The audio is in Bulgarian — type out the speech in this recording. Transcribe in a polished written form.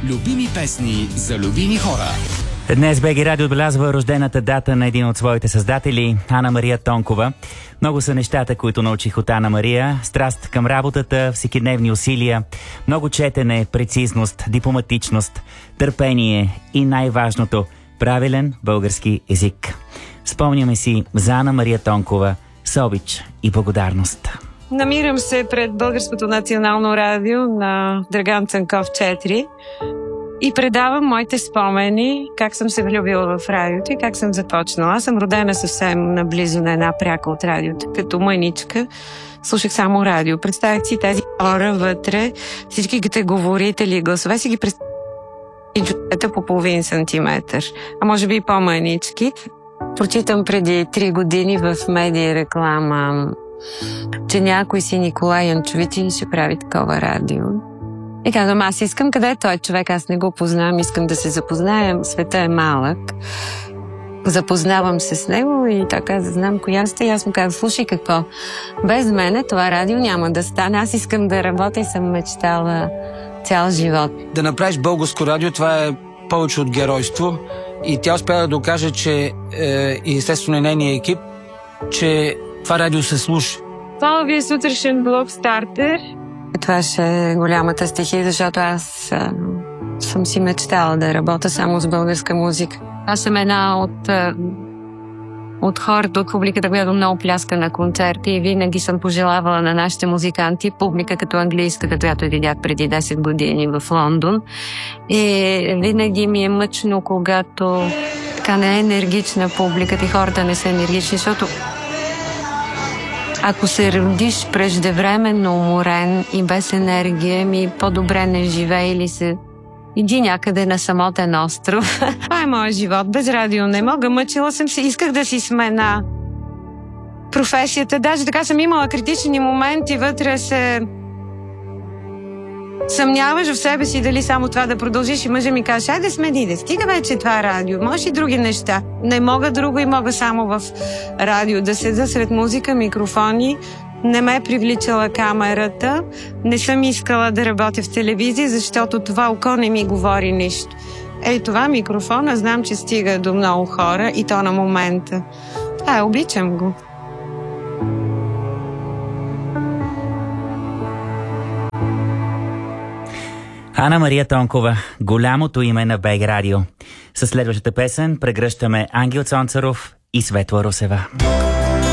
Любими песни за любими хора. Днес БГ Радио отбелязва рождената дата на един от своите създатели, Ана Мария Тонкова. Много са нещата, които научих от Ана Мария. Страст към работата, всекидневни усилия, много четене, прецизност, дипломатичност, търпение и най-важното – правилен български език. Спомняме си за Ана Мария Тонкова с обич и благодарност. Намирам се пред Българското национално радио на Драган Цанков 4 и предавам моите спомени, как съм се влюбила в радиото и как съм започнала. Аз съм родена съвсем наблизо на една пряка от радиото. Като мъничка слушах само радио. Представях си тези хора вътре, всичките говорители и гласове си ги представях по половин сантиметър, а може би и по-мънички. Прочитам преди 3 години в медия реклама, че някой си Николай Янчовичин ще прави такова радио. И казвам, аз искам, къде е той човек, аз не го познавам, искам да се запознаем, света е малък. Запознавам се с него и той каза, знам коя сте, и аз му казвам, слушай какво, без мене това радио няма да стане, аз искам да работя и съм мечтала цял живот. Да направиш българско радио, това е повече от геройство и тя успя да докаже, че и естествено нейния екип, че това радио се слуша. Плановия сутрешен блок стартер. Това ще е голямата стихия, защото аз съм си мечтала да работя само с българска музика. Аз съм една от хората, от публиката, която много пляска на концерти и винаги съм пожелавала на нашите музиканти, публика като английската, която видях преди 10 години в Лондон. И винаги ми е мъчно, когато така не е енергична публиката и хората не са енергични, защото ако се родиш преждевременно уморен и без енергия, по-добре не живее или се иди някъде на самотен остров. Това е моят живот. Без радио не мога. Мъчила съм се. Исках да си смена професията. Даже така съм имала критични моменти. Вътре се съмняваш в себе си дали само това да продължиш и мъжа ми каже, айде смени, да стига вече това радио. Може и други неща. Не мога друго и мога само в радио. Да седа сред музика, микрофони. Не ме е привличала камерата. Не съм искала да работя в телевизия, защото това око не ми говори нищо. Ей, това микрофона, знам, че стига до много хора и то на момента. Обичам го. Ана Мария Тонкова, голямото име на БГ Радио. Със следващата песен прегръщаме Ангел Цонцаров и Светла Русева.